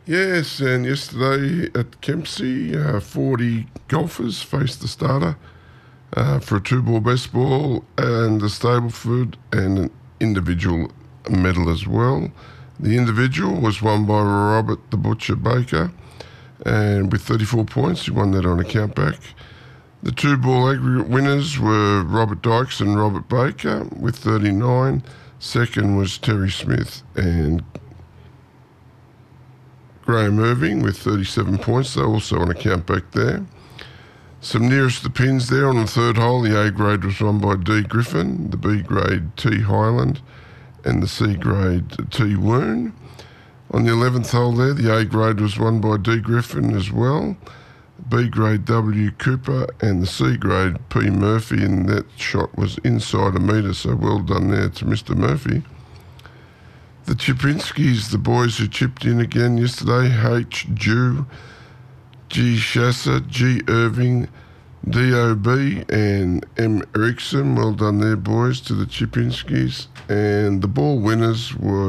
Yes, and yesterday at Kempsey, 40 golfers faced the starter for a two-ball best ball and a Stableford and an individual medal as well. The individual was won by Robert the Butcher Baker, and with 34 points, he won that on a countback. The two-ball aggregate winners were Robert Dykes and Robert Baker with 39. Second was Terry Smith and Graham Irving with 37 points. They're also on a countback there. Some nearest the pins there on the third hole. The A grade was won by D Griffin, the B grade T Highland, and the C grade T Woon. On the 11th hole there, the A grade was won by D Griffin as well, B grade W Cooper, and the C grade P Murphy, and that shot was inside a metre, so well done there to Mr. Murphy. The Chipinskis, the boys who chipped in again yesterday, H. Jew, G. Shasser, G. Irving, D.O.B. and M. Erickson. Well done there, boys, to the Chipinskis. And the ball winners were